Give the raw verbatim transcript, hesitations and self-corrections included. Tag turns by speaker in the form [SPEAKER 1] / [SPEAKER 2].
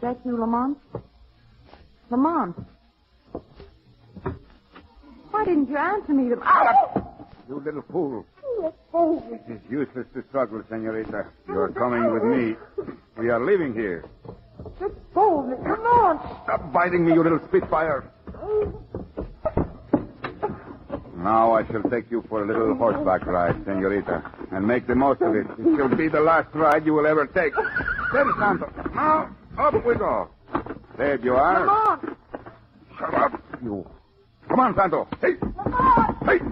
[SPEAKER 1] that you, Lamont? Lamont? Why didn't you answer me? Ow!
[SPEAKER 2] You little fool.
[SPEAKER 1] Oh.
[SPEAKER 2] It is useless to struggle, senorita. You are coming with me. We are leaving here.
[SPEAKER 1] Just hold me, Lamont.
[SPEAKER 2] Stop biting me, you little spitfire. Now I shall take you for a little horseback ride, senorita, and make the most of it. It shall be the last ride you will ever take. Steady, Santo. Now, up we go. There you are.
[SPEAKER 1] Lamont.
[SPEAKER 2] Shut up, you. Come on, Santo. Hey.
[SPEAKER 1] Lamont.
[SPEAKER 2] Hey.